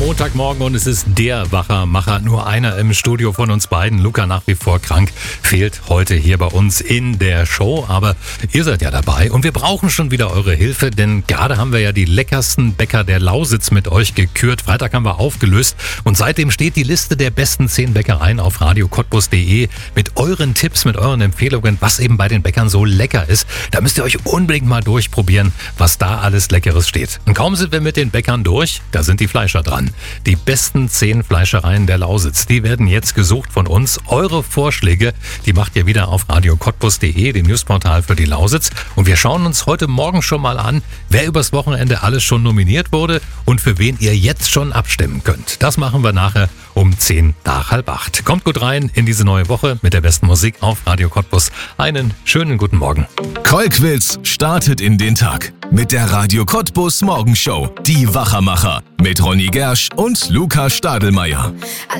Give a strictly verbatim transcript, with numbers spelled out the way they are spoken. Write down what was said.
Montagmorgen und es ist der Wachermacher. Nur einer im Studio von uns beiden. Luca nach wie vor krank, fehlt heute hier bei uns in der Show. Aber ihr seid ja dabei und wir brauchen schon wieder eure Hilfe, denn gerade haben wir ja die leckersten Bäcker der Lausitz mit euch gekürt. Freitag haben wir aufgelöst und seitdem steht die Liste der besten zehn Bäckereien auf radio cottbus punkt de mit euren Tipps, mit euren Empfehlungen, was eben bei den Bäckern so lecker ist. Da müsst ihr euch unbedingt mal durchprobieren, was da alles Leckeres steht. Und kaum sind wir mit den Bäckern durch, da sind die Fleischer dran. Die besten zehn Fleischereien der Lausitz, die werden jetzt gesucht von uns. Eure Vorschläge, die macht ihr wieder auf radio cottbus punkt de, dem Newsportal für die Lausitz. Und wir schauen uns heute Morgen schon mal an, wer übers Wochenende alles schon nominiert wurde und für wen ihr jetzt schon abstimmen könnt. Das machen wir nachher um zehn nach halb acht. Kommt gut rein in diese neue Woche mit der besten Musik auf Radio Cottbus. Einen schönen guten Morgen. Keulquiz startet in den Tag mit der Radio Cottbus Morgenshow. Die Wachermacher mit Ronny Gersch und Luca Stadelmeier.